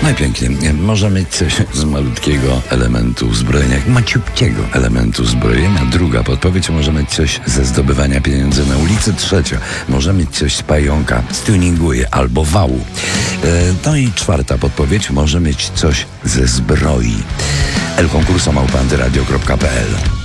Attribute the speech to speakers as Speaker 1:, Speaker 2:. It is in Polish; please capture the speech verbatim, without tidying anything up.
Speaker 1: No i pięknie. Może mieć coś z malutkiego elementu zbrojenia, maciupkiego elementu zbrojenia. Druga podpowiedź, może mieć coś ze zdobywania pieniędzy na ulicy. Trzecia, może mieć coś z pająka, z tuningu albo wału. E, no i czwarta podpowiedź, może mieć coś ze zbroi. el concurso małpa antyradio kropka pe el